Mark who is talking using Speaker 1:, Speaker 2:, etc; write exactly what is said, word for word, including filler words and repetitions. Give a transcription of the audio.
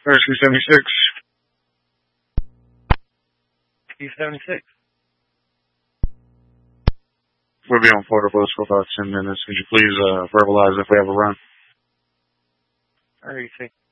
Speaker 1: Rescue seventy-six.
Speaker 2: Rescue seventy-six.
Speaker 1: We'll be on Florida Post for about ten minutes. Could you please uh, verbalize if we have a run?
Speaker 2: Alright,